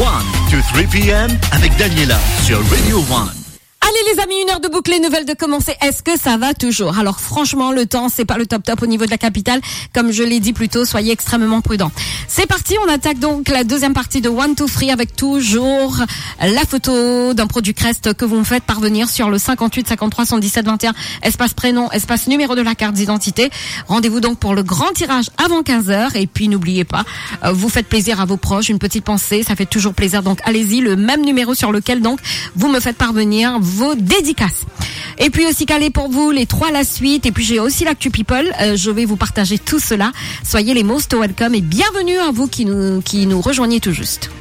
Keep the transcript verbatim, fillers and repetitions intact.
one to three p.m. avec Daniela sur Radio One. Allez les amis, une heure de boucle, les nouvelles de commencer. Est-ce que ça va toujours? Alors franchement, le temps, c'est pas le top top au niveau de la capitale. Comme je l'ai dit plus tôt, soyez extrêmement prudents. C'est parti, on attaque donc la deuxième partie de One to Three avec toujours la photo d'un produit Crest que vous me faites parvenir sur le cinquante-huit cinquante-trois soixante-dix-sept vingt et un, espace prénom, espace numéro de la carte d'identité. Rendez-vous donc pour le grand tirage avant quinze heures. Et puis n'oubliez pas, vous faites plaisir à vos proches, une petite pensée, ça fait toujours plaisir. Donc allez-y, le même numéro sur lequel donc vous me faites parvenir vos dédicaces. Et puis aussi calé pour vous les trois à la suite. Et puis j'ai aussi l'actu people. Euh, je vais vous partager tout cela. Soyez les most welcome et bienvenue à vous qui nous qui nous rejoignez tout juste.